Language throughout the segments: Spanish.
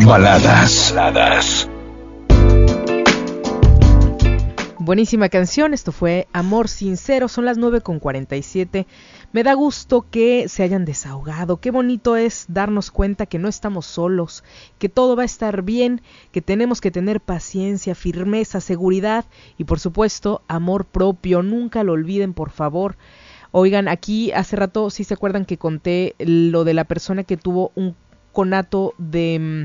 Baladas. Buenísima canción, esto fue Amor Sincero, son las 9:47. Me da gusto que se hayan desahogado, qué bonito es darnos cuenta que no estamos solos, que todo va a estar bien, que tenemos que tener paciencia, firmeza, seguridad y por supuesto amor propio, nunca lo olviden por favor. Oigan, aquí hace rato, ¿sí se acuerdan que conté lo de la persona que tuvo un conato de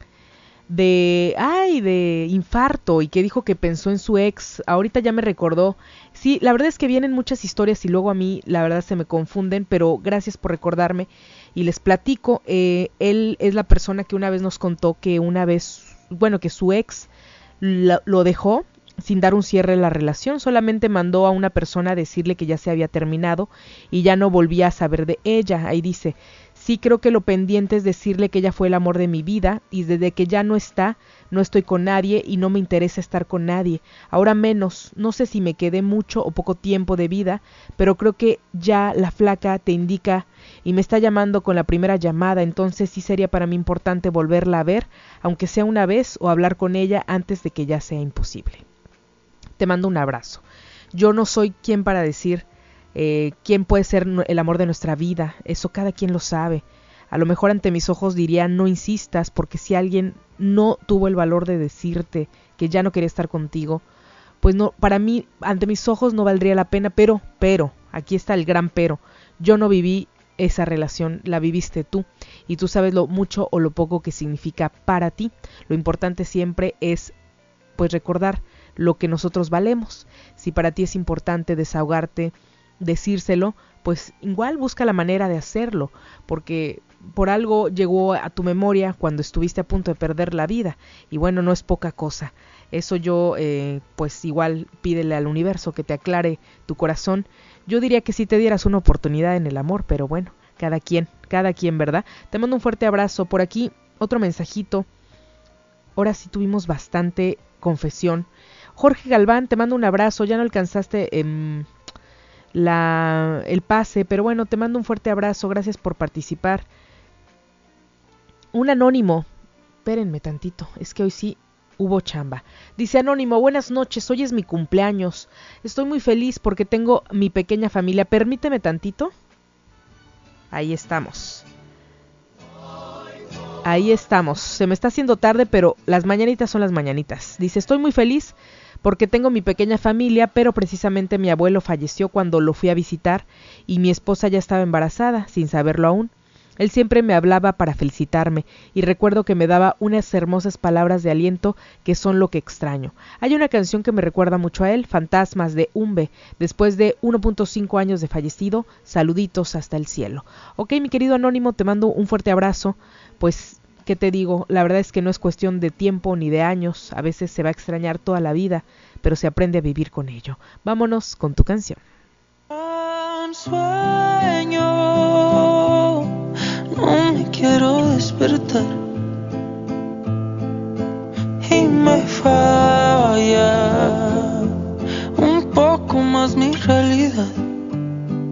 infarto y que dijo que pensó en su ex? Ahorita ya me recordó. Sí, la verdad es que vienen muchas historias y luego a mí la verdad se me confunden, pero gracias por recordarme y les platico. Él es la persona que una vez nos contó que que su ex lo dejó sin dar un cierre a la relación, solamente mandó a una persona a decirle que ya se había terminado y ya no volvía a saber de ella. Ahí dice: sí, creo que lo pendiente es decirle que ella fue el amor de mi vida y desde que ya no está, no estoy con nadie y no me interesa estar con nadie. Ahora menos, no sé si me quedé mucho o poco tiempo de vida, pero creo que ya la flaca te indica y me está llamando con la primera llamada, entonces sí sería para mí importante volverla a ver, aunque sea una vez, o hablar con ella antes de que ya sea imposible. Te mando un abrazo. Yo no soy quien para decir quién puede ser el amor de nuestra vida, eso cada quien lo sabe. A lo mejor ante mis ojos diría no insistas, porque si alguien no tuvo el valor de decirte que ya no quería estar contigo, pues no, para mí ante mis ojos no valdría la pena, pero, aquí está el gran pero, yo no viví esa relación, la viviste tú y tú sabes lo mucho o lo poco que significa para ti. Lo importante siempre es pues recordar lo que nosotros valemos. Si para ti es importante desahogarte, decírselo, pues igual busca la manera de hacerlo, porque por algo llegó a tu memoria cuando estuviste a punto de perder la vida, y bueno, no es poca cosa. Eso yo, pues igual pídele al universo que te aclare tu corazón. Yo diría que si te dieras una oportunidad en el amor, pero bueno, cada quien, ¿verdad? Te mando un fuerte abrazo. Por aquí, otro mensajito. Ahora sí tuvimos bastante confesión. Jorge Galván, te mando un abrazo, ya no alcanzaste el pase, pero bueno, te mando un fuerte abrazo, gracias por participar. Un anónimo, espérenme tantito, es que hoy sí hubo chamba. Dice anónimo: buenas noches, hoy es mi cumpleaños, estoy muy feliz porque tengo mi pequeña familia, permíteme tantito. Ahí estamos, se me está haciendo tarde, pero las mañanitas son las mañanitas. Dice: estoy muy feliz porque tengo mi pequeña familia, pero precisamente mi abuelo falleció cuando lo fui a visitar y mi esposa ya estaba embarazada, sin saberlo aún. Él siempre me hablaba para felicitarme y recuerdo que me daba unas hermosas palabras de aliento que son lo que extraño. Hay una canción que me recuerda mucho a él, Fantasmas de Umbe, después de 1.5 años de fallecido, saluditos hasta el cielo. Ok, mi querido anónimo, te mando un fuerte abrazo. Pues, ¿qué te digo? La verdad es que no es cuestión de tiempo ni de años, a veces se va a extrañar toda la vida, pero se aprende a vivir con ello. Vámonos con tu canción. Un sueño, no me quiero despertar.